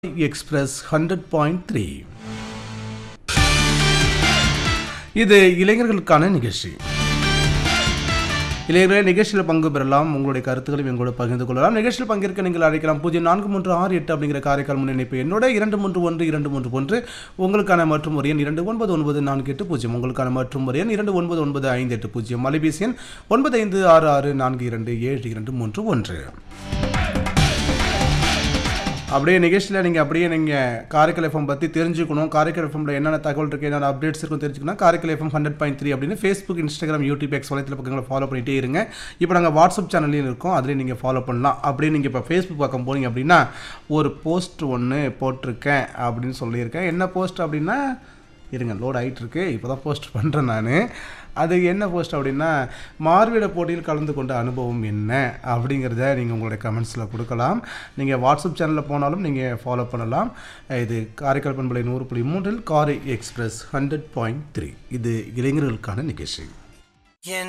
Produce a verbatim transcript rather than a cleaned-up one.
Express hundred point three இது இளைஞர்களுக்கான நிகழ்ச்சி. இளைஞர்களே, நிகழ்ச்சியில் பங்கு பெறலாம். உங்களுடைய கருத்துக்களையும் எங்களோட பகிர்ந்து கொள்ளலாம். நிகழ்ச்சியில் பங்கேற்க நீங்கள் அழைக்கலாம். பூஜ்ஜியம் நான்கு மூன்று ஆறு எட்டு அப்படிங்கிற காரைக்கால் முன்னிணைப்பு என்னோட இரண்டு மூன்று ஒன்று இரண்டு மூன்று ஒன்று உங்களுக்கான மற்றும் ஒரு எண் இரண்டு ஒன்பது ஒன்பது நான்கு எட்டு பூஜ்ஜியம் உங்களுக்கான மற்றும் ஒரு எண் இரண்டு ஒன்பது ஒன்பது ஐந்து எட்டு பூஜ்ஜியம் அலைபேசி எண் ஒன்பது ஐந்து ஆறு ஆறு நான்கு இரண்டு ஏழு இரண்டு மூன்று ஒன்று. அப்படியே நிகழ்ச்சியில் நீங்கள் அப்படியே நீங்கள் காரைக்கால் எஃப்எம் பற்றி தெரிஞ்சுக்கணும். காரைக்கால் எஃப்எம்ல என்னென்ன தகவல் இருக்குது, என்னென்ன அப்டேட்ஸ் இருக்கும் தெரிஞ்சுக்கணும். Karaikal FM hundred point three அப்படின்னு ஃபேஸ்புக், இன்ஸ்டாகிராம், யூடியூப், எக்ஸ் வலைத்தள பக்கங்களை ஃபாலோ பண்ணிகிட்டே இருங்க. இப்போ நாங்கள் வாட்ஸ்அப் சேனல்லையும் இருக்கோம், அதுலேயும் நீங்கள் ஃபாலோ பண்ணலாம். அப்படியே நீங்கள் இப்போ ஃபேஸ்புக் பக்கம் போனீங்க அப்படின்னா ஒரு போஸ்ட் ஒன்று போட்டிருக்கேன் அப்படின்னு சொல்லியிருக்கேன். என்ன போஸ்ட் அப்படின்னா, இருங்க லோட் ஆகிட்டு இருக்கு, இப்போ தான் போஸ்ட் பண்ணுறேன் நான். அது என்ன போஸ்ட் அப்படின்னா, மார்விட போட்டியில் கலந்து கொண்ட அனுபவம் என்ன அப்படிங்கிறத நீங்கள் உங்களுடைய கமெண்ட்ஸில் கொடுக்கலாம். நீங்கள் வாட்ஸ்அப் சேனலில் போனாலும் நீங்கள் ஃபாலோ பண்ணலாம். இது காரைக்கால் பண்பலை நூறு புள்ளி மூன்றில் காரை எக்ஸ்பிரஸ் ஹண்ட்ரட் பாயிண்ட் த்ரீ இது இளைஞர்களுக்கான நிகழ்ச்சி.